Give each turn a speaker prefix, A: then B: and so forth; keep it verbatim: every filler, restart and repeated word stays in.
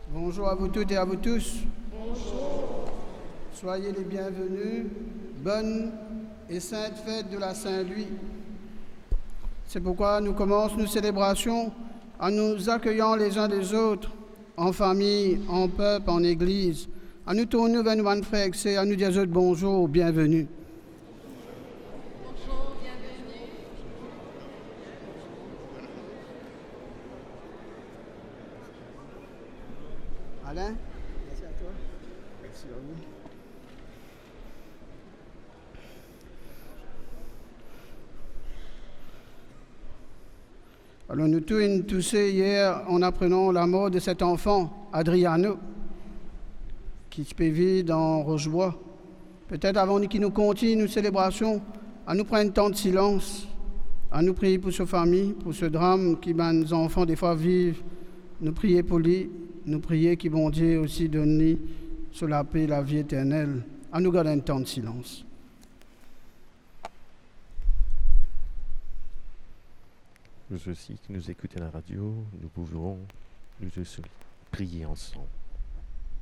A: Bonjour à vous toutes et à vous tous. Bonjour. Soyez les bienvenus. Bonne et sainte fête de la Saint-Louis. C'est pourquoi nous commençons nos célébrations en nous accueillant les uns des autres, en famille, en peuple, en église, en nous tournant vers nos frères et à nous dire bonjour, bienvenue.
B: Bonjour, bienvenue.
A: Alain, merci à toi. Merci à vous. Alors nous tous nous toussés hier en apprenant la mort de cet enfant, Adriano, qui se vit dans Rochebois. Peut-être avant qu'il nous continue nos célébrations, à nous prendre un temps de silence, à nous prier pour sa famille, pour ce drame qui ben, nos enfants des fois vivent, nous prier pour lui, nous prier qu'il bon Dieu aussi donne sur la paix, la vie éternelle, à nous garder un temps de silence.
C: Nous aussi qui nous écoutons à la radio, nous pouvons nous aussi prier ensemble.